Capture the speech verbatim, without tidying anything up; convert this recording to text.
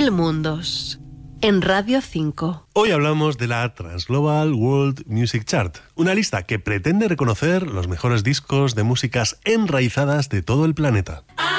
Mil Mundos, en Radio cinco. Hoy hablamos de la Transglobal World Music Chart, una lista que pretende reconocer los mejores discos de músicas enraizadas de todo el planeta.